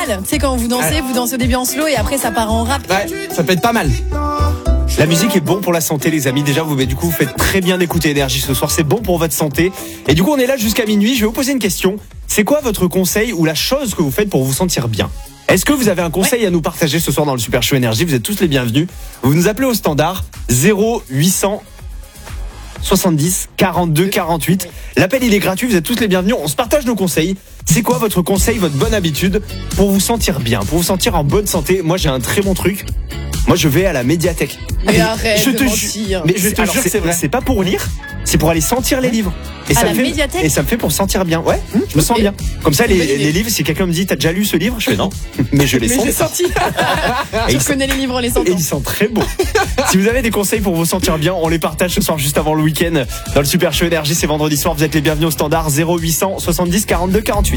mal. Tu sais, quand vous dansez au début en slow et après ça part en rap. Ouais, ça peut être pas mal. La musique est bon pour la santé, les amis. Déjà, vous faites très bien d'écouter Énergie ce soir. C'est bon pour votre santé. Et du coup, on est là jusqu'à minuit. Je vais vous poser une question. C'est quoi votre conseil ou la chose que vous faites pour vous sentir bien ? Est-ce que vous avez un conseil à nous partager ce soir dans le Super Show Énergie ? Vous êtes tous les bienvenus. Vous nous appelez au standard 0800 70 42 48. L'appel, il est gratuit. Vous êtes tous les bienvenus. On se partage nos conseils. C'est quoi votre conseil, votre bonne habitude pour vous sentir bien, pour vous sentir en bonne santé ? Moi, j'ai un très bon truc. Moi, je vais à la médiathèque. Mais arrête je de te mentir. Mais je te jure, c'est vrai. c'est pas pour lire, c'est pour aller sentir les livres. Et À ça la me fait, médiathèque et ça me fait pour sentir bien. Ouais, je me sens Et- bien. Comme ça, bonne idée. les livres, si quelqu'un me dit, t'as déjà lu ce livre ? Je fais non, mais je les Mais sens. j'ai senti. Et Je ils connais les livres en les Et sentant. ils sont très beaux. Si vous avez des conseils pour vous sentir bien, on les partage ce soir juste avant le week-end dans le Super Show Énergie. C'est vendredi soir. Vous êtes les bienvenus au standard 0800 70 42 48.